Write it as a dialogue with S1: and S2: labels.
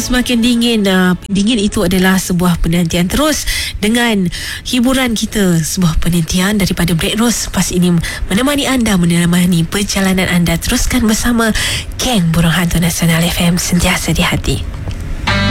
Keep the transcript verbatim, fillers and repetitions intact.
S1: semakin dingin. uh, Dingin itu adalah sebuah penantian. Terus dengan hiburan kita, sebuah penantian daripada Break Rose pas ini menemani anda, menemani perjalanan anda. Teruskan bersama Geng Burung Hantu Nasional F M, sentiasa di hati.